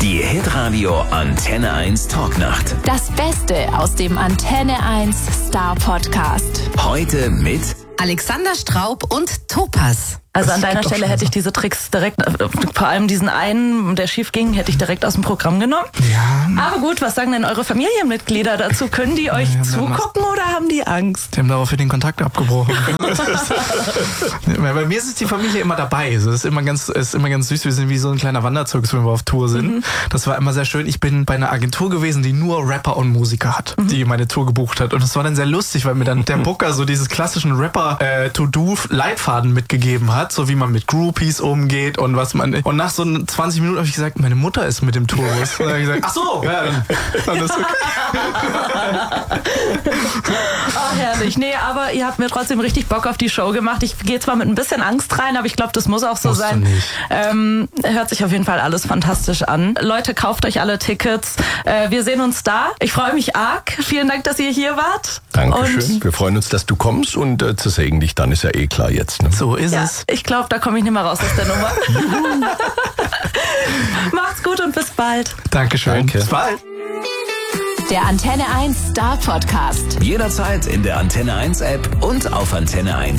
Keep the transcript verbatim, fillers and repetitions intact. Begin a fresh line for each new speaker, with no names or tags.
Die Hitradio Antenne eins Talknacht.
Das Beste aus dem Antenne eins Star Podcast.
Heute mit
Alexander Straub und Topaz.
Also an deiner Stelle hätte ich diese Tricks direkt, vor allem diesen einen, der schief ging, hätte ich direkt aus dem Programm genommen.
Ja.
Aber gut, was sagen denn eure Familienmitglieder dazu? Können die euch
Ja,
zugucken oder haben die Angst?
Die haben daraufhin den Kontakt abgebrochen. Bei mir ist die Familie immer dabei. Das ist immer ganz, ist immer ganz süß. Wir sind wie so ein kleiner Wanderzirkus, wenn wir auf Tour sind. Mhm. Das war immer sehr schön. Ich bin bei einer Agentur gewesen, die nur Rapper und Musiker hat, mhm. die meine Tour gebucht hat. Und das war dann sehr lustig, weil mir dann der Booker so dieses klassischen Rapper-To-Do-Leitfaden mitgegeben hat. So wie man mit Groupies umgeht und was man. Und nach so zwanzig Minuten habe ich gesagt, meine Mutter ist mit dem Tourbus. Und dann habe ich gesagt, ach so, ja, dann, dann ist okay.
Oh, herrlich. Nee, aber ihr habt mir trotzdem richtig Bock auf die Show gemacht. Ich gehe zwar mit ein bisschen Angst rein, aber ich glaube, das muss auch so
Musst
sein.
du nicht.
Ähm, hört sich auf jeden Fall alles fantastisch an. Leute, kauft euch alle Tickets. Äh, wir sehen uns da. Ich freue mich arg. Vielen Dank, dass ihr hier wart.
Dankeschön.
Und
wir freuen uns, dass du kommst und äh, zersägen dich dann, ist ja eh klar jetzt. Ne?
So ist
ja,
es.
ich glaube, da komme ich nicht mehr raus aus der Nummer. Macht's gut und bis bald.
Dankeschön.
Danke.
Bis bald.
Der Antenne eins Star Podcast.
jederzeit in der Antenne eins App und auf antenne eins.